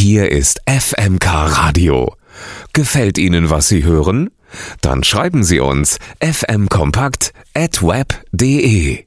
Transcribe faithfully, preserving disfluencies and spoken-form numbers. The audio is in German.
Hier ist F M K Radio. Gefällt Ihnen, was Sie hören? Dann schreiben Sie uns f m kompakt at web punkt de.